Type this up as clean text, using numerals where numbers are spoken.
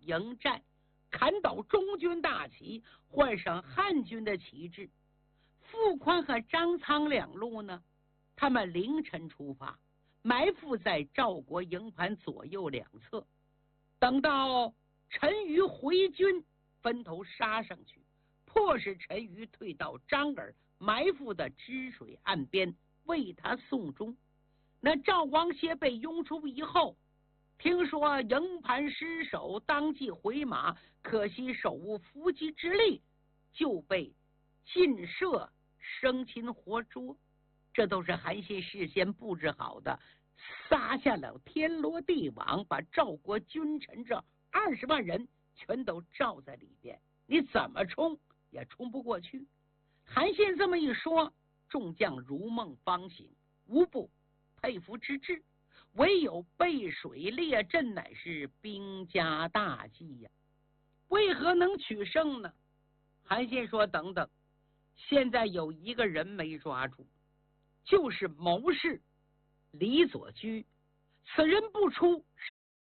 迎战，看到中军大旗，换上汉军的旗帜。傅宽和张苍两路呢，他们凌晨出发，埋伏在赵国营盘左右两侧，等到陈馀回军，分头杀上去，迫使陈馀退到张耳埋伏的支水岸边，为他送终。那赵王歇被拥出以后，听说营盘失守，当即回马，可惜手无伏击之力，就被尽射生擒活捉。这都是韩信事先布置好的，撒下了天罗地网，把赵国君臣这20万人全都罩在里边，你怎么冲也冲不过去。韩信这么一说，众将如梦方醒，无不佩服之至。唯有背水列阵乃是兵家大忌呀，为何能取胜呢？韩信说等等，现在有一个人没抓住，就是谋士李左居。此人不出